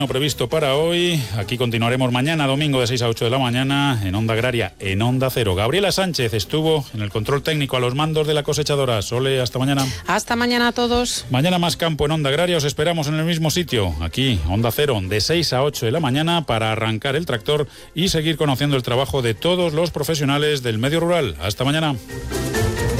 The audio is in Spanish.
Previsto para hoy. Aquí continuaremos mañana domingo de 6 a 8 de la mañana en Onda Agraria, en Onda Cero. Gabriela Sánchez estuvo en el control técnico a los mandos de la cosechadora. Sole, hasta mañana. Hasta mañana a todos. Mañana más campo en Onda Agraria. Os esperamos en el mismo sitio, aquí, Onda Cero, de 6 a 8 de la mañana para arrancar el tractor y seguir conociendo el trabajo de todos los profesionales del medio rural. Hasta mañana.